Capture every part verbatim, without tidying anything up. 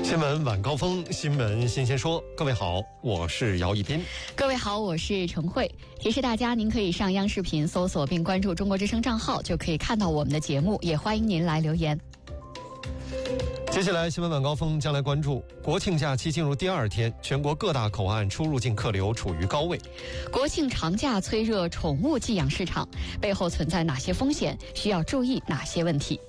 新闻晚高峰，新闻新鲜说。各位好，我是姚一斌。 各位好，我是陈慧。提示大家，您可以上央视频搜索并关注中国之声账号，就可以看到我们的节目，也欢迎您来留言。 接下来新闻晚高峰将来关注国庆假期进入第二天，全国各大口岸出入境客流处于高位。 国庆长假催热宠物寄养市场，背后存在哪些风险？需要注意哪些问题？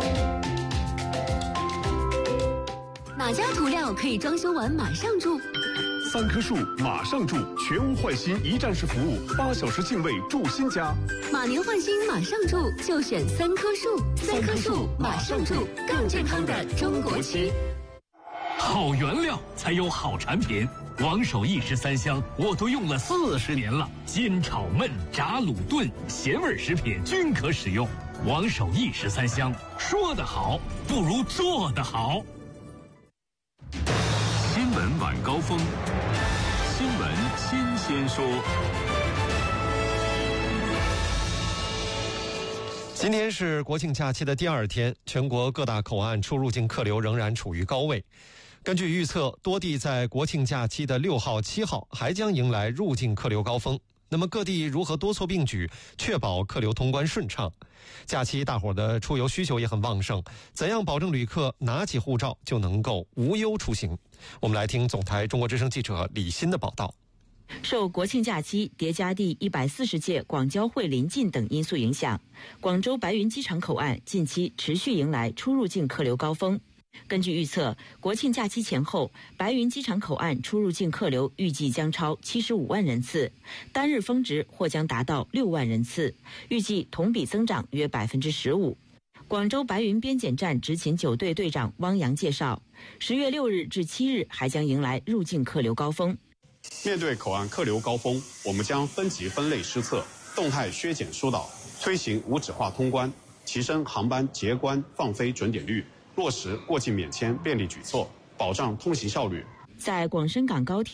哪家涂料可以装修完马上住？ 三棵树马上住，全屋换新一站式服务，八小时净位住新家。 马年换新马上住，就选三棵树。三棵树马上住，更健康的中国区。 好原料才有好产品，王守义十三香我都用了四十年了，煎炒焖炸卤炖咸味食品均可使用。王守义十三香，说得好不如做得好。 新闻晚高峰，新闻新鲜说。 今天是国庆假期的第二天，全国各大口岸出入境客流仍然处于高位。根据预测，多地在国庆假期的六号、七号还将迎来入境客流高峰。那么各地如何多措并举，确保客流通关顺畅？假期大伙的出游需求也很旺盛，怎样保证旅客拿起护照就能够无忧出行？我们来听总台中国之声记者李欣的报道。 受国庆假期叠加第一百四十届广交会临近等因素影响，广州白云机场口岸近期持续迎来出入境客流高峰。根据预测，国庆假期前后，白云机场口岸出入境客流预计将超七十五万人次，单日峰值或将达到六万人次，预计同比增长约百分之十五。广州白云边检站执勤九队队长汪洋介绍，十月六日至七日还将迎来入境客流高峰。 面对口岸客流高峰，我们将分级分类施策，动态削减疏导，推行无纸化通关，提升航班结关放飞准点率，落实过境免签便利举措，保障通行效率。 在广深港高铁